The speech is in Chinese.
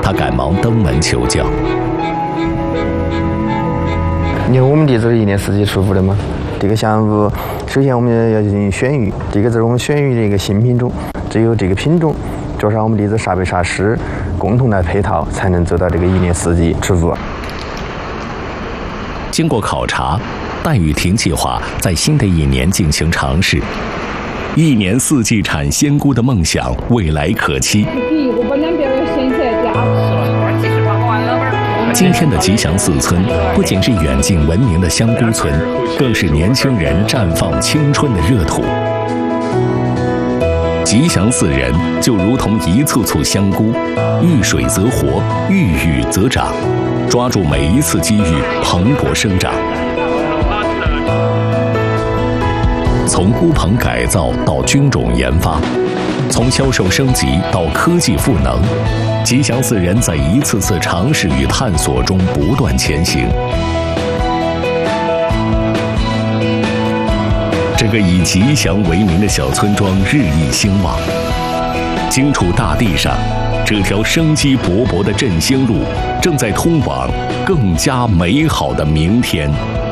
他赶忙登门求教。 你看我们地这是一年四季出户的嘛，这个项目首先我们要进行选育，这个是我们选育的一个新品种，只有这个品种加上我们地质沙被沙师共同来配套，才能做到这个一年四季出户。 经过考察，戴雨婷计划在新的一年进行尝试，一年四季产仙菇的梦想未来可期。今天的吉祥寺村不仅是远近闻名的香菇村，更是年轻人绽放青春的热土。吉祥寺人就如同一簇簇香菇，遇水则活，遇雨则长，抓住每一次机遇，蓬勃生长。从菇棚改造到菌种研发，从销售升级到科技赋能，吉祥寺人在一次次尝试与探索中不断前行。这个以吉祥为名的小村庄日益兴旺，荆楚大地上，这条生机勃勃的振兴路正在通往更加美好的明天。